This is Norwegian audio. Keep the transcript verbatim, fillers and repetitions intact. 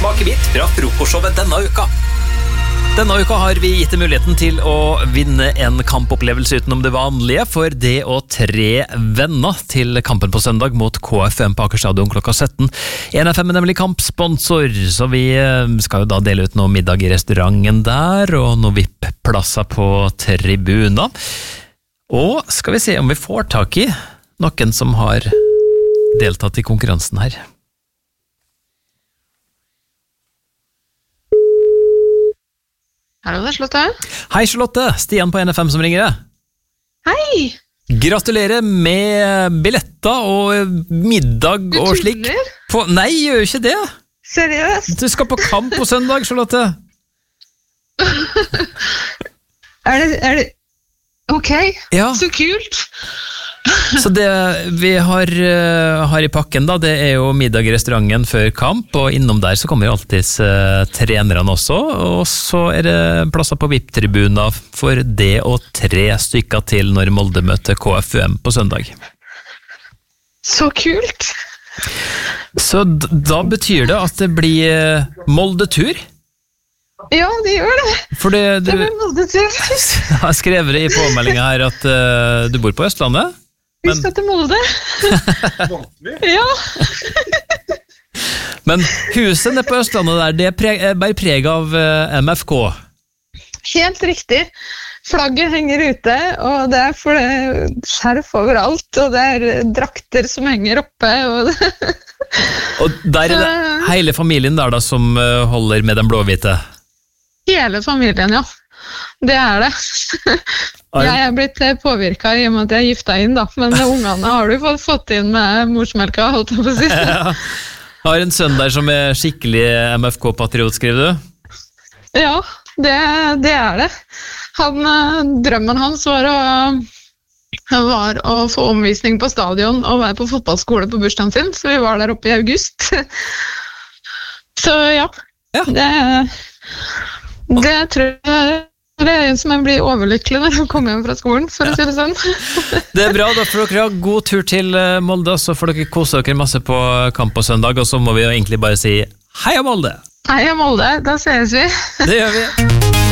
Smaker vidt fra frokostshowet denne uka. Denne uka har vi gitt deg muligheten til å vinne en kampopplevelse utenom det vanlige for det å tre venner til kampen på søndag mot K F M på Aker Stadion klokka sytten. N F M er nemlig kampsponsor, så vi skal jo da dele ut noe middag i restauranten der, og noen V I P-plasser på tribuner. Og skal vi se om vi får tak i noen som har deltatt i konkurransen her. Hallo, det er Charlotte. Hei Charlotte, Stian på N F M som ringer deg. Hei! Gratulerer med billetter og middag Du og slik. tuller? På, nei, gjør jo ikke det. Seriøst? Du skal på kamp på søndag, Charlotte. Er det, er det... Ok, Ja, så kult. så det vi har, eh, har i pakken da, det er jo middag i restauranten før kamp, og innom der så kommer jo alltid uh, trenerne også, og så er det plasser på V I P-tribuner for det og tre stykker til når Molde møter K F U M på søndag. Så kult. Så d- da betyr det at det blir eh, Molde-tur, Ja, det gjør det. for det, du Det blir moldetur. har skrevet i påmeldingen her at eh, du bor på Østlandet. Vi Men- skal til Molde. Ja, Men huset nede på Østlandet der, det er preg, er bare preg av eh, M F K. helt riktig. Flagget henger ute, og det er for det skjerf overalt, og det er drakter som henger oppe, og det... Og der er det hele familien der da som eh, holder med den blå-hvite. Hele familien, ja. Det er det. Har- Jeg er blitt påvirket i og med at jeg er gifta inn, da. Men ungene har du fått, fått inn med morsmelka, holdt jeg på å si. Ja. Har en sønn der som er skikkelig M F K-patriot, skriver du? Ja, det, det er det. Han, eh, drømmen hans var å, var å få omvisning på stadion og være på fotballskole på bursdagen sin, så vi var der oppe i august. Så ja, Ja. det, det tror jeg det er en som jeg blir overlykkelig når han kommer hjem fra skolen, for å si det sånn. Det er bra, da får dere ha god tur til eh, Molde, så får dere kose dere masse på kamp på søndag, og så må vi jo egentlig bare si heia Molde! Hei, Molde, da ses vi. Det gjør vi!